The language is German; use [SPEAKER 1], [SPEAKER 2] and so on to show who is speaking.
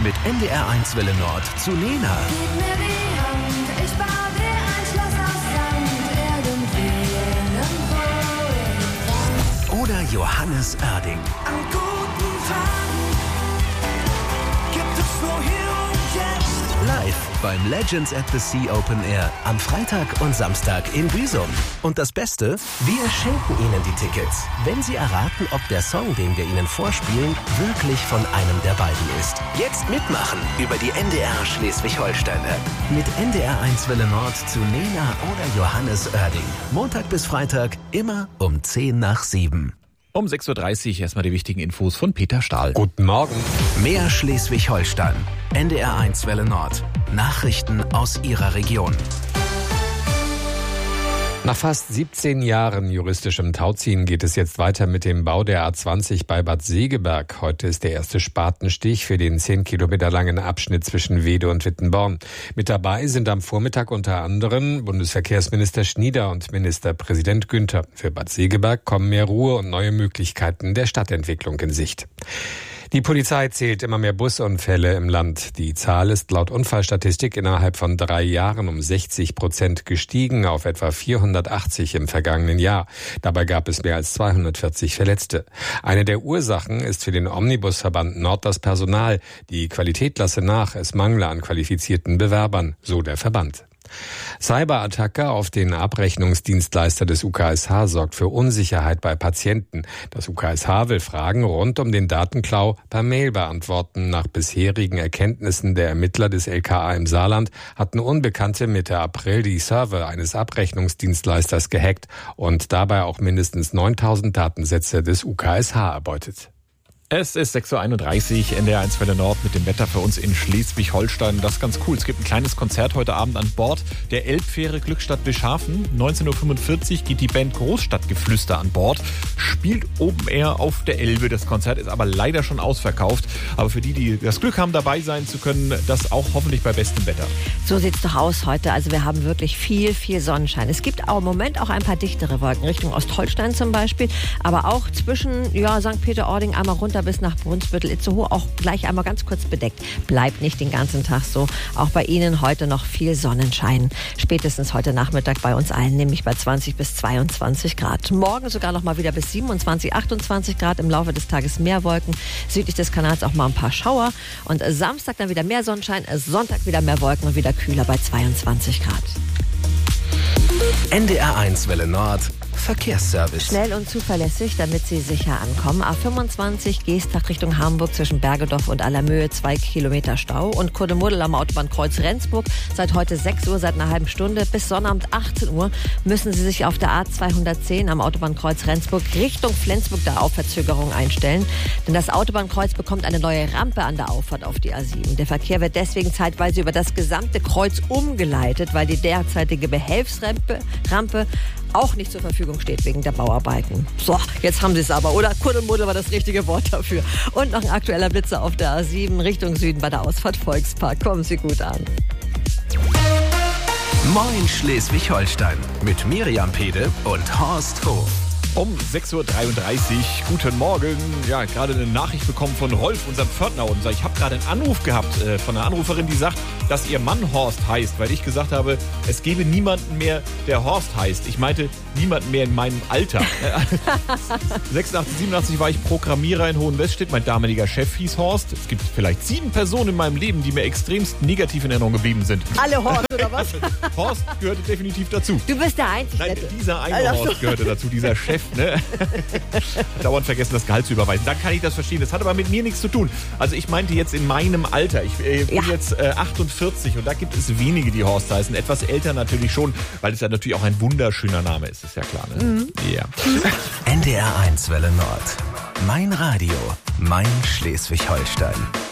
[SPEAKER 1] mit NDR1 Welle Nord zu Lena.
[SPEAKER 2] Gib mir die Hand, ich baue dir ein Schloss aus Sand, irgendwo.
[SPEAKER 1] Oder Johannes Oerding.
[SPEAKER 3] An guten Tagen gibt es nur hier und jetzt.
[SPEAKER 1] Live beim Legends at the Sea Open Air am Freitag und Samstag in Büsum. Und das Beste, wir schenken Ihnen die Tickets, wenn Sie erraten, ob der Song, den wir Ihnen vorspielen, wirklich von einem der beiden ist. Jetzt mitmachen über die NDR Schleswig-Holstein-App. Mit NDR1 Welle Nord zu Lena oder Johannes Oerding. Montag bis Freitag, immer um 6:50.
[SPEAKER 4] Um 6:30 Uhr erstmal die wichtigen Infos von Peter Stahl.
[SPEAKER 5] Guten Morgen.
[SPEAKER 1] Mehr Schleswig-Holstein. NDR1 Welle Nord. Nachrichten aus Ihrer Region.
[SPEAKER 5] Nach fast 17 Jahren juristischem Tauziehen geht es jetzt weiter mit dem Bau der A20 bei Bad Segeberg. Heute ist der erste Spatenstich für den 10 Kilometer langen Abschnitt zwischen Weede und Wittenborn. Mit dabei sind am Vormittag unter anderem Bundesverkehrsminister Schnieder und Ministerpräsident Günther. Für Bad Segeberg kommen mehr Ruhe und neue Möglichkeiten der Stadtentwicklung in Sicht. Die Polizei zählt immer mehr Busunfälle im Land. Die Zahl ist laut Unfallstatistik innerhalb von 3 Jahren um 60% gestiegen auf etwa 480 im vergangenen Jahr. Dabei gab es mehr als 240 Verletzte. Eine der Ursachen ist für den Omnibusverband Nord das Personal. Die Qualität lasse nach, es mangle an qualifizierten Bewerbern, so der Verband. Cyberattacke auf den Abrechnungsdienstleister des UKSH sorgt für Unsicherheit bei Patienten. Das UKSH will Fragen rund um den Datenklau per Mail beantworten. Nach bisherigen Erkenntnissen der Ermittler des LKA im Saarland hatten Unbekannte Mitte April die Server eines Abrechnungsdienstleisters gehackt und dabei auch mindestens 9000 Datensätze des UKSH erbeutet.
[SPEAKER 4] Es ist 6:31 Uhr, NDR1 Welle Nord mit dem Wetter für uns in Schleswig-Holstein. Das ist ganz cool. Es gibt ein kleines Konzert heute Abend an Bord der Elbfähre Glückstadt-Bischhafen. 19:45 Uhr geht die Band Großstadtgeflüster an Bord, spielt Open Air auf der Elbe. Das Konzert ist aber leider schon ausverkauft. Aber für die, die das Glück haben, dabei sein zu können, das auch hoffentlich bei bestem Wetter.
[SPEAKER 6] So sieht's doch aus heute. Also wir haben wirklich viel Sonnenschein. Es gibt auch im Moment auch ein paar dichtere Wolken, Richtung Ostholstein zum Beispiel. Aber auch zwischen St. Peter-Ording einmal runter bis nach Brunsbüttel, Itzehoe auch gleich einmal ganz kurz bedeckt. Bleibt nicht den ganzen Tag so. Auch bei Ihnen heute noch viel Sonnenschein. Spätestens heute Nachmittag bei uns allen, nämlich bei 20 bis 22 Grad. Morgen sogar noch mal wieder bis 27, 28 Grad. Im Laufe des Tages mehr Wolken. Südlich des Kanals auch mal ein paar Schauer. Und Samstag dann wieder mehr Sonnenschein. Sonntag wieder mehr Wolken und wieder kühler bei 22 Grad.
[SPEAKER 1] NDR1 Welle Nord. Verkehrsservice.
[SPEAKER 6] Schnell und zuverlässig, damit Sie sicher ankommen. A25 Geestach Richtung Hamburg zwischen Bergedorf und Allermöhe 2 Kilometer Stau. Und Kuddemuddel am Autobahnkreuz Rendsburg seit heute 6 Uhr, seit einer halben Stunde bis Sonnabend 18 Uhr müssen Sie sich auf der A210 am Autobahnkreuz Rendsburg Richtung Flensburg da auf Verzögerung einstellen. Denn das Autobahnkreuz bekommt eine neue Rampe an der Auffahrt auf die A7. Der Verkehr wird deswegen zeitweise über das gesamte Kreuz umgeleitet, weil die derzeitige Behelfsrampe auch nicht zur Verfügung steht wegen der Bauarbeiten. So, jetzt haben Sie es aber, oder? Kuddelmuddel war das richtige Wort dafür. Und noch ein aktueller Blitzer auf der A7 Richtung Süden bei der Ausfahrt Volkspark. Kommen Sie gut an.
[SPEAKER 1] Moin Schleswig-Holstein mit Miriam Pede und Horst Hof.
[SPEAKER 4] Um 6:33 Uhr, guten Morgen. Ja, gerade eine Nachricht bekommen von Rolf, unserem Pförtner. Und ich habe gerade einen Anruf gehabt von einer Anruferin, die sagt, dass ihr Mann Horst heißt, weil ich gesagt habe, es gebe niemanden mehr, der Horst heißt. Ich meinte, niemanden mehr in meinem Alter. 86, 87 war ich Programmierer in Hohenweststedt. Mein damaliger Chef hieß Horst. Es gibt vielleicht 7 Personen in meinem Leben, die mir extremst negativ in Erinnerung geblieben sind.
[SPEAKER 6] Alle Horst, oder was?
[SPEAKER 4] Horst gehörte definitiv dazu.
[SPEAKER 6] Du bist der Einzige.
[SPEAKER 4] Nein, dieser eine Horst gehörte dazu, dieser Chef. Ne? Dauernd vergessen, das Gehalt zu überweisen. Dann kann ich das verstehen. Das hat aber mit mir nichts zu tun. Also ich meinte jetzt in meinem Alter. Ich bin jetzt 48 und da gibt es wenige, die Horst heißen. Etwas älter natürlich schon, weil es ja natürlich auch ein wunderschöner Name ist. Ist ja klar, ne?
[SPEAKER 6] Mhm.
[SPEAKER 4] Ja.
[SPEAKER 1] NDR1 Welle Nord. Mein Radio. Mein Schleswig-Holstein.